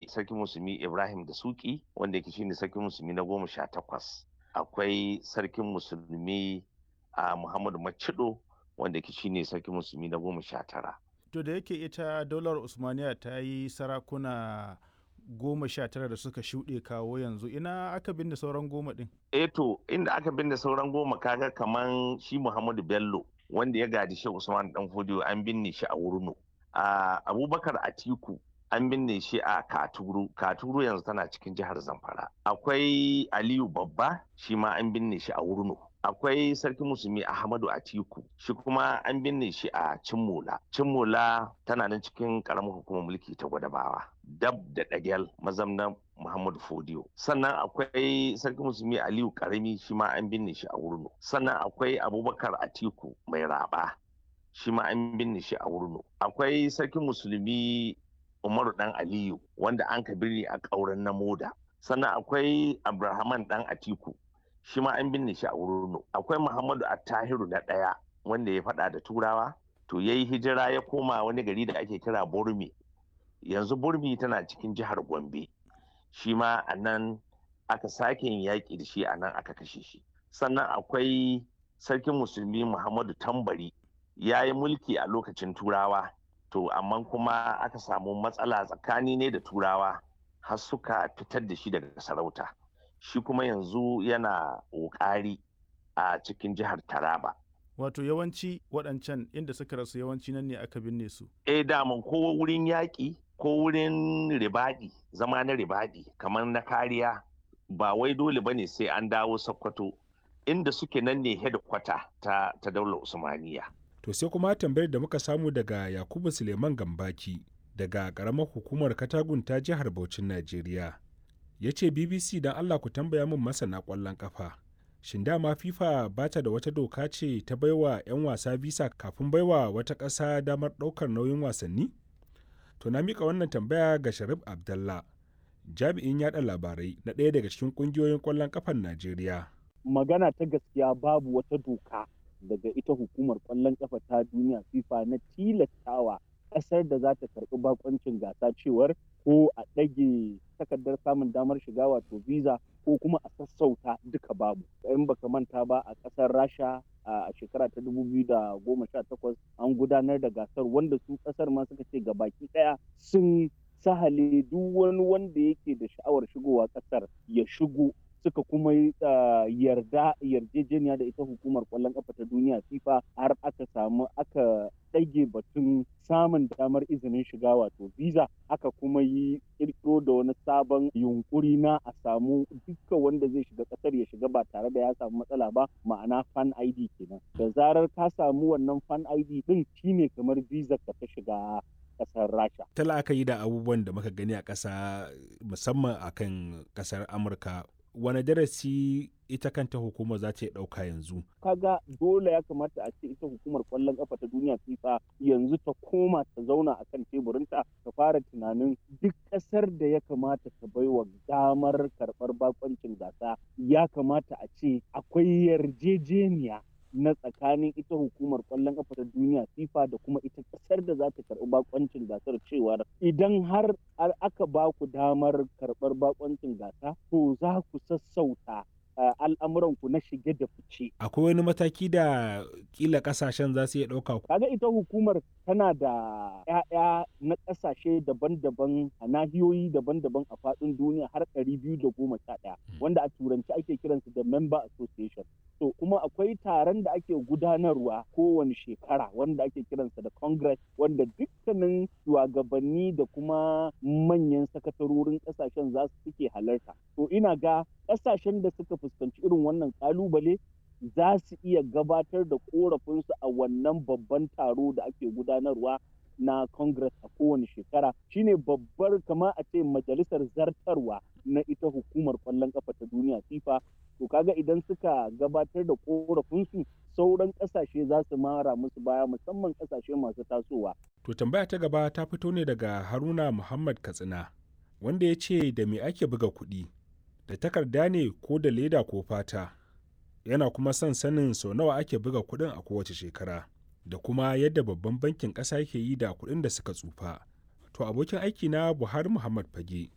sarkin musulmi Ibrahim da Suki wanda yake shine sarkin musulmi na 18. Akwai sarkin musulmi a Muhammadu Macido wanda yake shine sarkin musulmi na 19. To da yake ita daular Usmaniya ta yi sarakuna 19 da suka shuɗe kawo yanzu, ina aka binne sauran 10 ɗin? To inda aka binne sauran 10 kaga kaman shi Muhammadu Bello wanda ya gaji Shehu Usman Dan Fodiyo an binne shi a Wurno. Abubakar Atiku an binne shi a Katuru yanzu tana cikin jihar Zamfara. Akwai Aliyu Babba shi ma an binne shi a Wurno. Akwai sarki musulmi Ahmadu Atiku shi kuma an binne shi a Cimmola tana nan cikin karamar hukumar mulki ta Gwadabawa dab da Dagel mazamnan Muhammadu Fodiyo. Sannan akwai sarki musulmi Aliyu Karami shi ma an binne shi a Wurno. Sannan akwai Abubakar Atiku mai raba shi ma an binne shi a Wurno. Akwai sarki musulmi Umaru Dan Aliyu wanda an ka birni a ƙauren na Moda. Sannan akwai Abrahaman Dan Atiku shi ma an binne shi a Wurno. Akwai Muhammadu Attahiru na ɗaya wanda ya faɗa da Turawa to ya yi hijira ya koma wani gari da ake kira Burmi. Yanzu Burmi tana cikin jihar Gombe. Shi ma a nan aka sake yin yaƙi da shi, a nan aka kashe shi. Sannan akwai sarkin musulmi Muhammadu Tambari ya yi mulki a lokacin Turawa to amma kuma aka samu matsala tsakani ne da Turawa har suka fitar da shi daga sarauta. Shi kuma yanzu yana ƙoƙari a cikin jihar Taraba. Wato yawanci waɗancan inda suka rasu yawanci nan ne aka binne su. Daman ko wurin yaƙi ko wurin ribaɗi, zama na ribaɗi kamar na kariya ba wai dole bane sai an dawo Sokoto, inda suke nan ne hedikwata ta daular Usmaniya. To sai kuma tambayar da muka samu daga Yakubu Suleiman Gambaki daga ƙaramar hukumar Katagun ta jihar Bauchin Najeriya. Ya ce BBC don Allah ku tambaya min masana ƙwallon ƙafa. Shin dama FIFA ba ta da wata doka ce ta baiwa 'yan wasa visa kafin baiwa wata ƙasa damar ɗaukar nauyin wasanni? To na miƙa wannan tambaya ga Sharif Abdallah, jami'in yaɗa labarai na ɗaya daga cikin ƙungiyoyin ƙwallon ƙafar Najeriya. Magana ta gaskiya babu wata doka daga ita hukumar ƙwallon ƙafa ta duniya FIFA na tilastawa ƙasar da za ta karɓi bakoncin gasa cewar ko a ɗage takardar samun damar shiga wato visa ko kuma a sassauta duka babu. In baka manta ba a ƙasar Rasha a shekara ta 2018 an gudanar da gasar wanda su ƙasar ma suka ce baki ɗaya sun sahale duk wani wanda yake da sha'awar shigowa ƙasar ya shigo, suka kuma yarjejeniya da ita hukumar ƙwallon ƙafa ta duniya FIFA har aka ɗage batun samun damar izinin shiga wato visa, aka kuma yi ƙirƙiro da wani sabon yunkuri na a samu duka wanda zai shiga ƙasar ya shiga ba tare da ya samu matsala ba, ma'ana fan ID kenan. Da zarar ka samu wannan fan ID din shine kamar visa ka ta shiga ƙasar Rasha. Ta la'akari da abubuwan da muka gani a ƙasa musamman akan ƙasar Amurka, wane darasi ita kanta hukumar za ta ɗauka yanzu? Kaga dole ya kamata a ce ita hukumar ƙwallon ƙafa ta duniya FIFA yanzu ta koma ta zauna a kan teburinta ta fara tunanin duk ƙasar da ya kamata ta baiwa damar karɓar bakoncin gasa ya kamata a ce akwai yarjejeniya na tsakanin ita hukumar ƙwallon ƙafa ta duniya FIFA da kuma ita ƙasar da za ta karɓi bakoncin gasar cewar idan har aka ba ku damar karɓar bakoncin gasa to za ku sassauta al'amuranku na shige da fice. Akwai wani mataki da kila kasashen za su iya ɗauka? Kaga ita hukumar tana da 'ya'ya na ƙasashe daban-daban a nahiyoyi daban-daban a faɗin duniya har 211 wanda a turanci ake kiransu da member association. To kuma akwai taron da ake gudanarwa kowane shekara wanda ake kiransa da congress, wanda dukkanin shugabanni da kuma manyan sakatarorin ƙasashen za su suke halarta. To ina ga ƙasashen da suka fuskanci irin wannan ƙalubale za su iya gabatar da ƙorafinsu a wannan babban taro da ake gudanarwa na congress a kowane shekara. Shine babbar kama a ce majalisar zartarwa na ita hukumar ƙwallon ƙafa ta duniya FIFA. To kaga idan suka gabatar da ƙorafinsu sauran ƙasashe za su mara musu baya, musamman ƙasashe masu tasowa. To tambaya ta gaba ta fito ne daga Haruna Muhammad Katsina wanda ya ce da me ake buga kuɗi, da takarda ne ko da leda ko fata, yana kuma son sanin sau nawa ake buga kuɗin a kowace shekara da kuma yadda babban bankin ƙasa yake yi da kuɗin da suka tsufa. To abokin aiki na Buhari Muhammad Fage